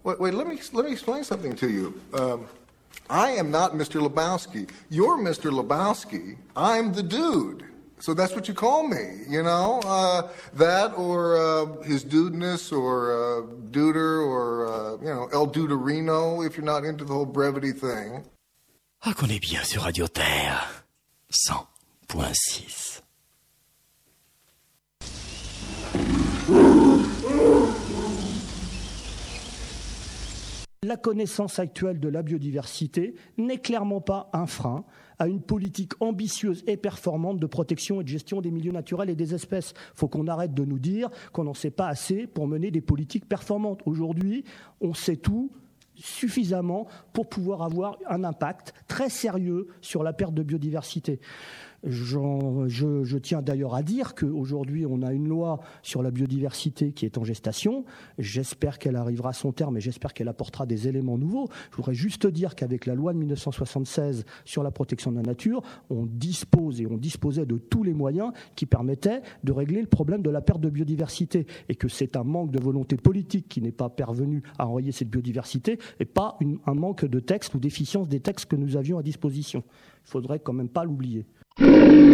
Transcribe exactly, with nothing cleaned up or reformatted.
Wait, wait, let me let me explain something to you. Um, I am not Mister Lebowski. You're Mister Lebowski. I'm the dude. So that's what you call me, you know? Uh, that or uh, his dudeness or uh, duder or, uh, you know, El Duderino if you're not into the whole brevity thing. Ah, qu'on est bien sur Radio Terre. cent point six. La connaissance actuelle de la biodiversité n'est clairement pas un frein à une politique ambitieuse et performante de protection et de gestion des milieux naturels et des espèces. Il faut qu'on arrête de nous dire qu'on n'en sait pas assez pour mener des politiques performantes. Aujourd'hui, on sait tout suffisamment pour pouvoir avoir un impact très sérieux sur la perte de biodiversité. J'en, je, je tiens d'ailleurs à dire qu'aujourd'hui, on a une loi sur la biodiversité qui est en gestation. J'espère qu'elle arrivera à son terme et j'espère qu'elle apportera des éléments nouveaux. Je voudrais juste dire qu'avec la loi de dix-neuf cent soixante-seize sur la protection de la nature, on dispose et on disposait de tous les moyens qui permettaient de régler le problème de la perte de biodiversité et que c'est un manque de volonté politique qui n'est pas parvenu à enrayer cette biodiversité et pas une, un manque de texte ou d'efficience des textes que nous avions à disposition. Il ne faudrait quand même pas l'oublier.